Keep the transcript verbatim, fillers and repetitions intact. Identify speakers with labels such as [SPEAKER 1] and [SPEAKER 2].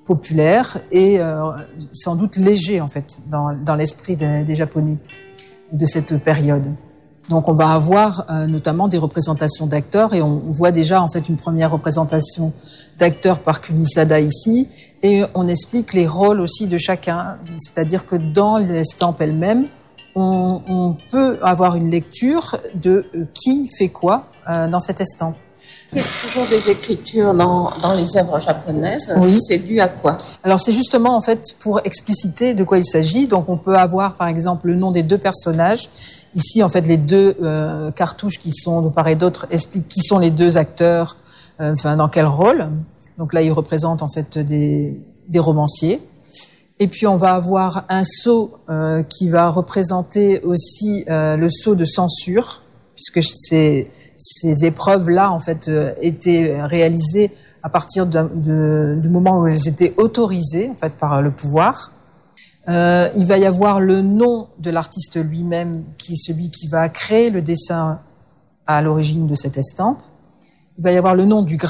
[SPEAKER 1] populaire et euh, sans doute léger en fait dans, dans l'esprit des, des Japonais de cette période. Donc on va avoir euh, notamment des représentations d'acteurs et on, on voit déjà en fait une première représentation d'acteurs par Kunisada ici et on explique les rôles aussi de chacun, c'est-à-dire que dans l'estampe elle-même, on, on peut avoir une lecture de euh, qui fait quoi euh, dans cette estampe.
[SPEAKER 2] Il y a toujours des écritures dans, dans les œuvres japonaises.
[SPEAKER 1] Oui.
[SPEAKER 2] C'est dû à quoi?
[SPEAKER 1] Alors c'est justement en fait pour expliciter de quoi il s'agit. Donc on peut avoir par exemple le nom des deux personnages. Ici en fait les deux euh, cartouches qui sont de part et d'autre expliquent qui sont les deux acteurs, euh, enfin dans quel rôle. Donc là ils représentent en fait des, des romanciers. Et puis on va avoir un sceau euh, qui va représenter aussi euh, le sceau de censure, puisque c'est ces épreuves-là, en fait, euh, étaient réalisées à partir de, de, du moment où elles étaient autorisées, en fait, par le pouvoir. Euh, il va y avoir le nom de l'artiste lui-même, qui est celui qui va créer le dessin à l'origine de cette estampe. Il va y avoir le nom du